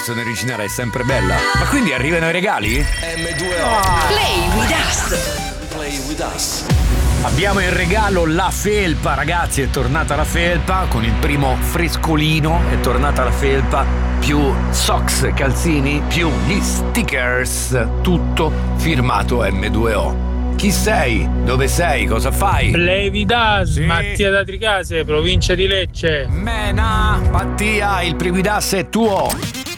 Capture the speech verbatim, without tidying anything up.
canzone originale è sempre bella. Ma quindi arrivano i regali? M due O. Play with us. Play with us. Abbiamo in regalo la felpa, ragazzi, è tornata la felpa con il primo frescolino, è tornata la felpa, più socks, calzini, più gli stickers, tutto firmato M due O. Chi sei? Dove sei? Cosa fai? Play with us, Sì. Mattia da Tricase, provincia di Lecce. Mena, Mattia, il Prividas è tuo.